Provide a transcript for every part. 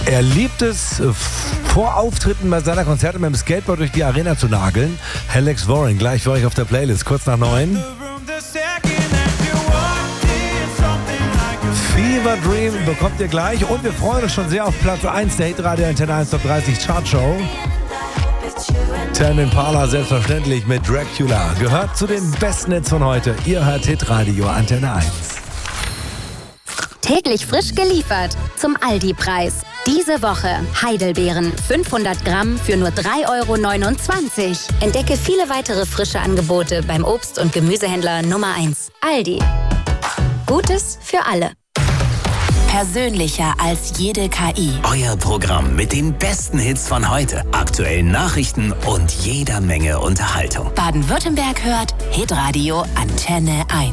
Er liebt es, vor Auftritten bei seiner Konzerte mit dem Skateboard durch die Arena zu nageln. Alex Warren, gleich für euch auf der Playlist, kurz nach 9. Fever Dream bekommt ihr gleich und wir freuen uns schon sehr auf Platz 1 der Hitradio Antenne 1 Top 30 Chartshow. Tame Impala selbstverständlich mit Dracula. Gehört zu den besten Hits von heute. Ihr hört Hitradio Antenne 1. Täglich frisch geliefert zum Aldi-Preis. Diese Woche Heidelbeeren 500 Gramm für nur 3,29 €. Entdecke viele weitere frische Angebote beim Obst- und Gemüsehändler Nummer 1. Aldi. Gutes für alle. Persönlicher als jede KI. Euer Programm mit den besten Hits von heute, aktuellen Nachrichten und jeder Menge Unterhaltung. Baden-Württemberg hört Hitradio Antenne 1.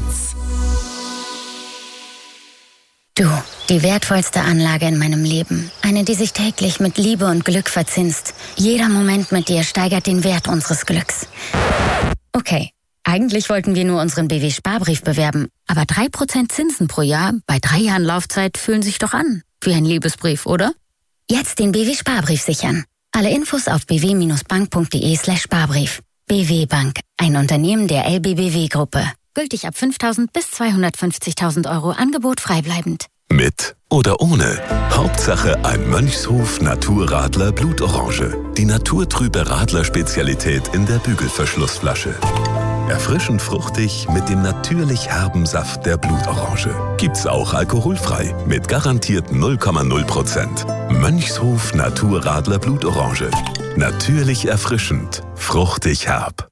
Du, die wertvollste Anlage in meinem Leben. Eine, die sich täglich mit Liebe und Glück verzinst. Jeder Moment mit dir steigert den Wert unseres Glücks. Okay, eigentlich wollten wir nur unseren BW-Sparbrief bewerben. Aber 3% Zinsen pro Jahr bei 3 Jahren Laufzeit fühlen sich doch an. Wie ein Liebesbrief, oder? Jetzt den BW-Sparbrief sichern. Alle Infos auf bw-bank.de/Sparbrief. BW Bank, ein Unternehmen der LBBW-Gruppe. Gültig ab 5.000 bis 250.000 €. Angebot freibleibend. Mit oder ohne. Hauptsache ein Mönchshof Naturradler Blutorange. Die naturtrübe Radler-Spezialität in der Bügelverschlussflasche. Erfrischend fruchtig mit dem natürlich herben Saft der Blutorange. Gibt's auch alkoholfrei mit garantiert 0,0%. Mönchshof Naturradler Blutorange. Natürlich erfrischend, fruchtig herb.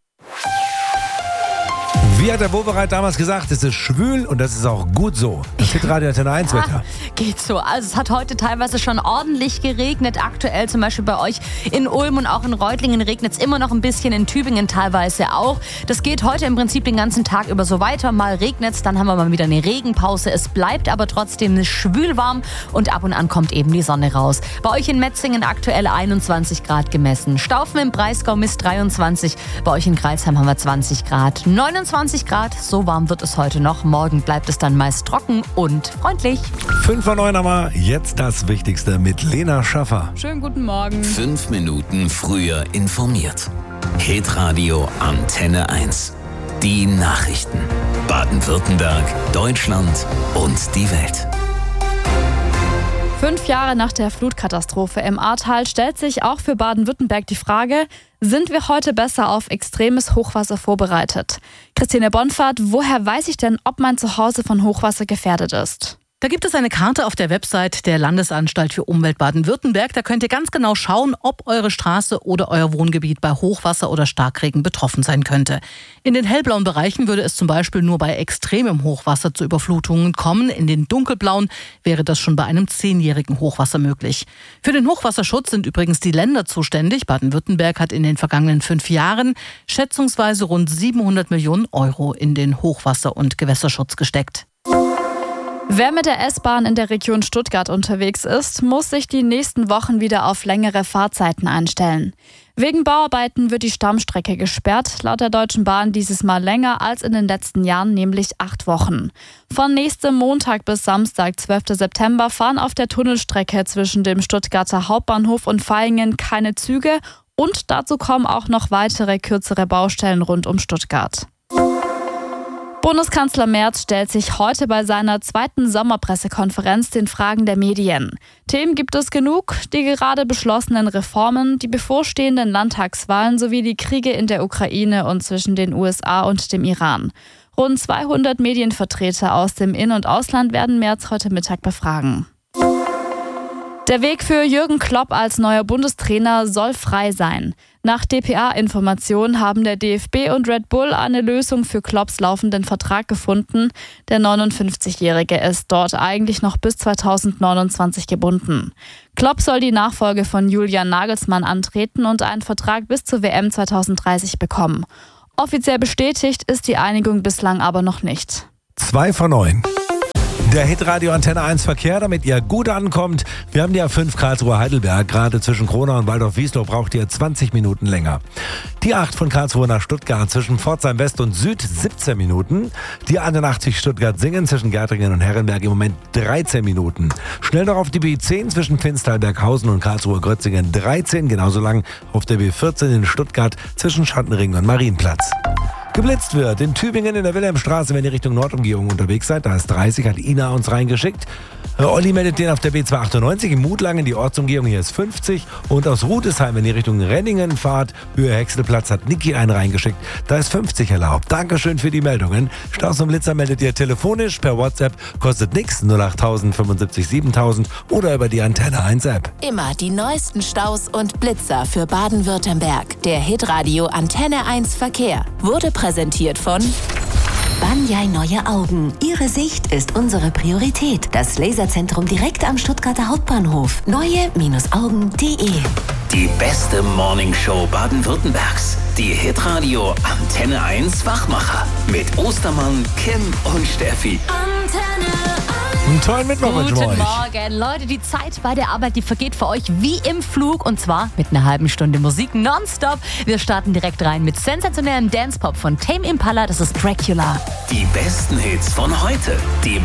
Wie hat der Wobereit damals gesagt, es ist schwül und das ist auch gut so. Das Hitradio Antenne 1 Wetter. Geht so. Also es hat heute teilweise schon ordentlich geregnet. Aktuell zum Beispiel bei euch in Ulm und auch in Reutlingen regnet es immer noch ein bisschen, in Tübingen teilweise auch. Das geht heute im Prinzip den ganzen Tag über so weiter. Mal regnet es, dann haben wir mal wieder eine Regenpause. Es bleibt aber trotzdem schwül warm und ab und an kommt eben die Sonne raus. Bei euch in Metzingen aktuell 21 Grad gemessen. Staufen im Breisgau misst 23. Bei euch in Greilsheim haben wir 20 Grad. 29 Grad, so warm wird es heute noch. Morgen bleibt es dann meist trocken und freundlich. 5 vor 9 aber jetzt das Wichtigste mit Lena Schaffer. Schönen guten Morgen. 5 Minuten früher informiert. Hitradio Antenne 1. Die Nachrichten. Baden-Württemberg, Deutschland und die Welt. 5 Jahre nach der Flutkatastrophe im Ahrtal stellt sich auch für Baden-Württemberg die Frage, sind wir heute besser auf extremes Hochwasser vorbereitet? Christine Bonfahrt, woher weiß ich denn, ob mein Zuhause von Hochwasser gefährdet ist? Da gibt es eine Karte auf der Website der Landesanstalt für Umwelt Baden-Württemberg. Da könnt ihr ganz genau schauen, ob eure Straße oder euer Wohngebiet bei Hochwasser oder Starkregen betroffen sein könnte. In den hellblauen Bereichen würde es zum Beispiel nur bei extremem Hochwasser zu Überflutungen kommen. In den dunkelblauen wäre das schon bei einem 10-jährigen Hochwasser möglich. Für den Hochwasserschutz sind übrigens die Länder zuständig. Baden-Württemberg hat in den vergangenen 5 Jahren schätzungsweise rund 700 Millionen € in den Hochwasser- und Gewässerschutz gesteckt. Wer mit der S-Bahn in der Region Stuttgart unterwegs ist, muss sich die nächsten Wochen wieder auf längere Fahrzeiten einstellen. Wegen Bauarbeiten wird die Stammstrecke gesperrt, laut der Deutschen Bahn dieses Mal länger als in den letzten Jahren, nämlich 8 Wochen. Von nächstem Montag bis Samstag, 12. September, fahren auf der Tunnelstrecke zwischen dem Stuttgarter Hauptbahnhof und Vaihingen keine Züge und dazu kommen auch noch weitere kürzere Baustellen rund um Stuttgart. Bundeskanzler Merz stellt sich heute bei seiner 2. Sommerpressekonferenz den Fragen der Medien. Themen gibt es genug, die gerade beschlossenen Reformen, die bevorstehenden Landtagswahlen sowie die Kriege in der Ukraine und zwischen den USA und dem Iran. Rund 200 Medienvertreter aus dem In- und Ausland werden Merz heute Mittag befragen. Der Weg für Jürgen Klopp als neuer Bundestrainer soll frei sein. Nach dpa-Informationen haben der DFB und Red Bull eine Lösung für Klopps laufenden Vertrag gefunden. Der 59-Jährige ist dort eigentlich noch bis 2029 gebunden. Klopp soll die Nachfolge von Julian Nagelsmann antreten und einen Vertrag bis zur WM 2030 bekommen. Offiziell bestätigt ist die Einigung bislang aber noch nicht. 2 vor 9. Der Hitradio Antenne 1 Verkehr, damit ihr gut ankommt. Wir haben die A5 Karlsruhe-Heidelberg. Gerade zwischen Kronau und Waldorf-Wieslow braucht ihr 20 Minuten länger. Die 8 von Karlsruhe nach Stuttgart zwischen Pforzheim West und Süd 17 Minuten. Die 81 Stuttgart-Singen zwischen Gärtringen und Herrenberg im Moment 13 Minuten. Schnell noch auf die B10 zwischen Finstal-Berghausen und Karlsruhe-Grötzingen 13. Genauso lang auf der B14 in Stuttgart zwischen Schattenring und Marienplatz. Geblitzt wird in Tübingen in der Wilhelmstraße, wenn ihr Richtung Nordumgehung unterwegs seid. Da ist 30, hat Ina uns reingeschickt. Olli meldet den auf der B298 in Mutlangen, die Ortsumgehung hier ist 50. Und aus Rudesheim, wenn ihr Richtung Renningen fahrt, Höhe Häckselplatz, hat Niki einen reingeschickt. Da ist 50 erlaubt. Dankeschön für die Meldungen. Staus und Blitzer meldet ihr telefonisch, per WhatsApp, kostet nix, 08000 75 7000 oder über die Antenne 1 App. Immer die neuesten Staus und Blitzer für Baden-Württemberg. Der Hitradio Antenne 1 Verkehr wurde präsentiert von Banyai Neue Augen. Ihre Sicht ist unsere Priorität. Das Laserzentrum direkt am Stuttgarter Hauptbahnhof. Neue-Augen.de. Die beste Morningshow Baden-Württembergs. Die Hitradio Antenne 1 Wachmacher. Mit Ostermann, Kim und Steffi. Einen tollen Mittwoch wünschen wir euch. Guten Morgen. Leute, die Zeit bei der Arbeit, die vergeht für euch wie im Flug. Und zwar mit einer halben Stunde Musik nonstop. Wir starten direkt rein mit sensationellem Dance-Pop von Tame Impala. Das ist Dracula. Die besten Hits von heute. Die